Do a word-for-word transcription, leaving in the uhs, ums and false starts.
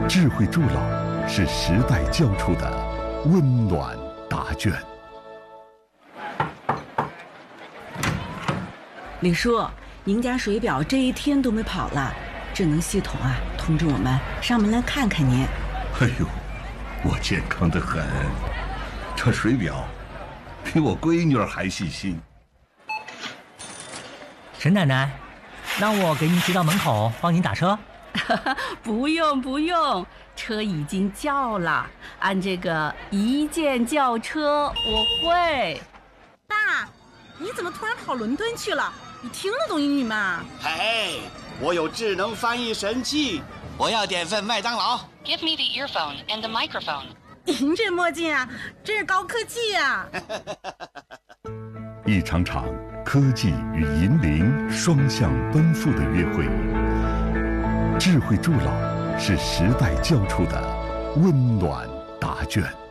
智慧助老是时代交出的温暖答卷。 李叔，您家水表这一天都没跑了，智能系统啊通知我们上门来看看您。 哎呦，我健康得很，这水表比我闺女儿还细心。 沈奶奶，那我给您骑到门口帮您打车。 不用不用，车已经叫了，按这个一键叫车我会。 爸，你怎么突然跑伦敦去了？你听得懂英语吗？ 嘿，我有智能翻译神器，我要点份麦当劳。 Give me the earphone and the microphone. 您这墨镜啊，真是高科技啊！ 一场场科技与银龄双向奔赴的约会，智慧助老是时代交出的温暖答卷。